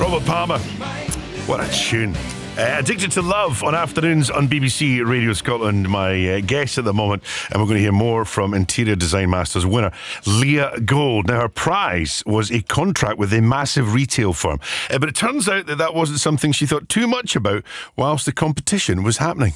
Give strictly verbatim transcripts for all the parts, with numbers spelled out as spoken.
Robert Palmer. What a tune. Uh, Addicted to Love on afternoons on B B C Radio Scotland. My uh, guest at the moment, and we're going to hear more from Interior Design Masters winner Leah Gold. Now, her prize was a contract with a massive retail firm, uh, but it turns out that that wasn't something she thought too much about whilst the competition was happening.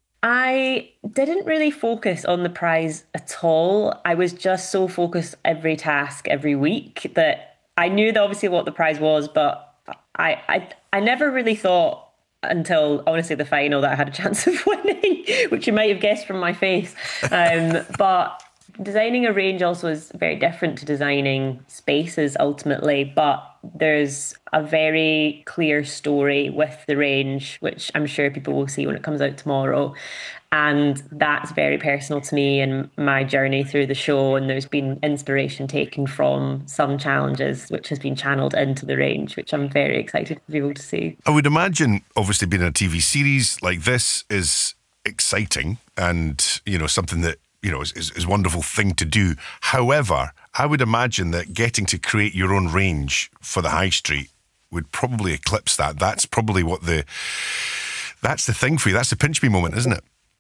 I didn't really focus on the prize at all. I was just so focused every task every week that I knew that obviously what the prize was, but I I, I never really thought until, honestly, the final that I had a chance of winning, which you might have guessed from my face. Um, but designing a range also is very different to designing spaces ultimately, but there's a very clear story with the range, which I'm sure people will see when it comes out tomorrow. And that's very personal to me and my journey through the show. And there's been inspiration taken from some challenges, which has been channeled into the range, which I'm very excited for people to see. I would imagine, obviously, being in a T V series like this is exciting and, you know, something that, you know, is, is, is a wonderful thing to do. However, I would imagine that getting to create your own range for the high street would probably eclipse that. That's probably what the, that's the thing for you. That's the pinch me moment, isn't it?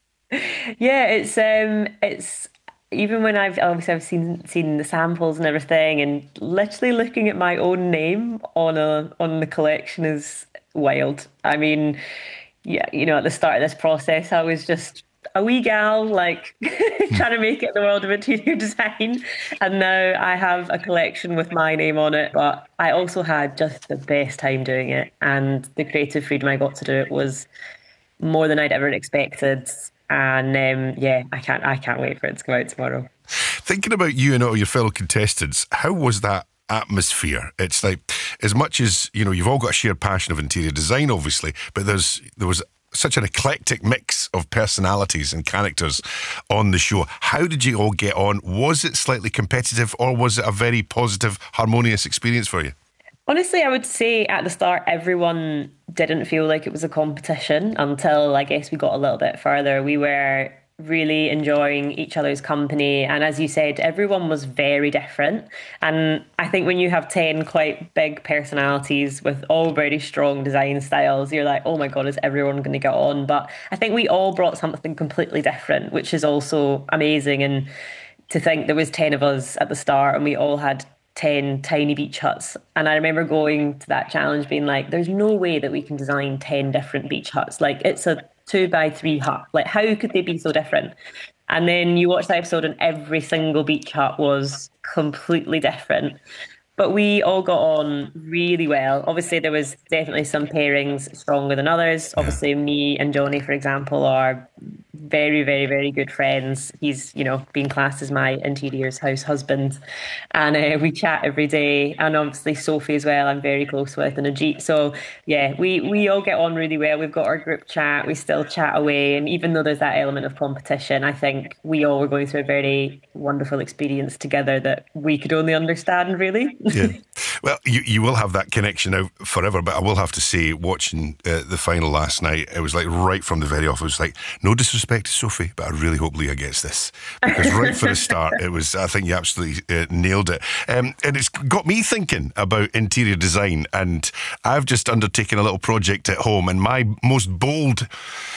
Yeah, it's um, it's even when I've obviously I've seen seen the samples and everything, and literally looking at my own name on a on the collection is wild. I mean, yeah, you know, at the start of this process, I was just a wee gal, like trying to make it in the world of interior design, and now I have a collection with my name on it. But I also had just the best time doing it, and the creative freedom I got to do it was more than I'd ever expected. And um, yeah, I can't I can't wait for it to come out tomorrow. Thinking about you and all your fellow contestants, how was that atmosphere? It's like, as much as, you know, you've all got a shared passion of interior design, obviously, but there's there was such an eclectic mix of personalities and characters on the show. How did you all get on? Was it slightly competitive, or was it a very positive, harmonious experience for you? Honestly, I would say at the start, everyone didn't feel like it was a competition until I guess we got a little bit further. We were really enjoying each other's company. And as you said, everyone was very different. And I think when you have ten quite big personalities with all very strong design styles, you're like, oh my God, is everyone going to get on? But I think we all brought something completely different, which is also amazing. And to think there was ten of us at the start and we all had ten tiny beach huts. And I remember going to that challenge being like, there's no way that we can design ten different beach huts. Like, it's a two by three hut. Like, how could they be so different? And then you watch the episode and every single beach hut was completely different. But we all got on really well. Obviously, there was definitely some pairings stronger than others. Obviously, me and Johnny, for example, are very, very, very good friends. He's, you know, being classed as my interiors house husband. And uh, we chat every day. And obviously Sophie as well, I'm very close with, and Ajit. So yeah, we, we all get on really well. We've got our group chat. We still chat away. And even though there's that element of competition, I think we all were going through a very wonderful experience together that we could only understand, really. Yeah. Well, you, you will have that connection now forever, but I will have to say, watching uh, the final last night, it was like right from the very off, it was like, no disrespect to Sophie, but I really hope Leah gets this. Because right from the start, it was, I think you absolutely uh, nailed it. Um, and it's got me thinking about interior design, and I've just undertaken a little project at home, and my most bold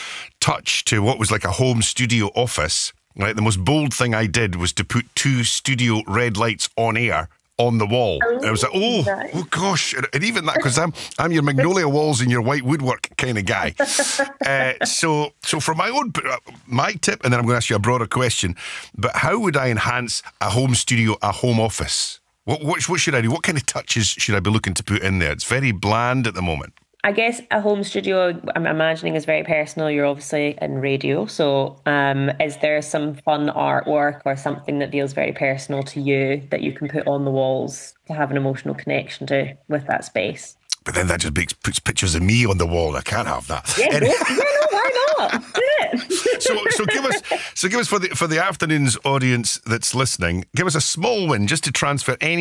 touch to what was like a home studio office, right, the most bold thing I did was to put two studio red lights on air on the wall. Oh, and I was like, oh, nice. oh gosh. And, and even that, because I'm I'm your magnolia walls and your white woodwork kind of guy. uh, so so for my own, my tip, and then I'm going to ask you a broader question, but how would I enhance a home studio, a home office? What, what, what should I do? What kind of touches should I be looking to put in there? It's very bland at the moment. I guess a home studio, I'm imagining, is very personal. You're obviously in radio. So um, is there some fun artwork or something that feels very personal to you that you can put on the walls to have an emotional connection to with that space? But then that just makes, puts pictures of me on the wall. I can't have that. Yeah, no, yeah, no, why not? Do it. so, so give us, so give us for the for the afternoon's audience that's listening, give us a small win just to transfer any